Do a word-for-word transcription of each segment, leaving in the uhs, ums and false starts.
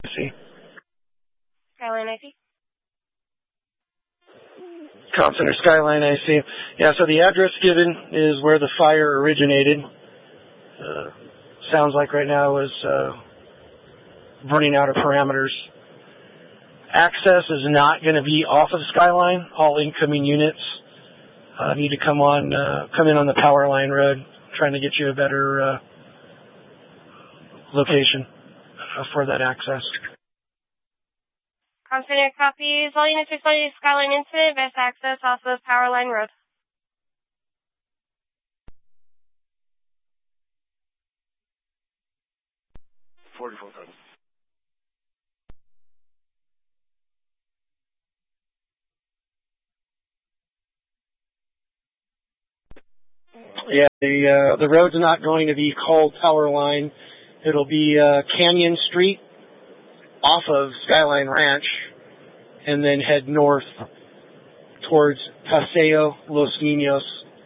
See. Skyline I C. Comm Center Skyline I C. Yeah, so the address given is where the fire originated. Uh, sounds like right now is uh, running out of parameters. Access is not going to be off of Skyline. All incoming units uh, need to come on, uh, come in on the power line road, trying to get you a better uh, location uh, for that access. Comm Center copies. All units responding to Skyline incident. Best access off of power line road. forty-four thousand. Yeah, the uh, the road's not going to be called Power Line. It'll be uh, Canyon Street off of Skyline Ranch, and then head north towards Paseo Los Niños.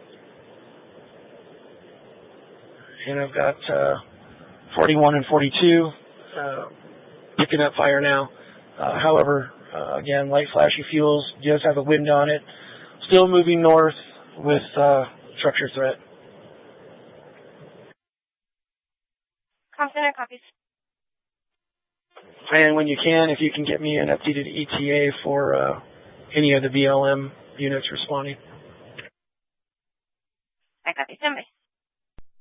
And I've got uh, forty-one and forty-two uh, picking up fire now. Uh, however, uh, again, light flashy fuels does have a wind on it. Still moving north with uh, structure threat. Comm Center copies. And when you can, if you can get me an updated E T A for uh, any of the B L M units responding.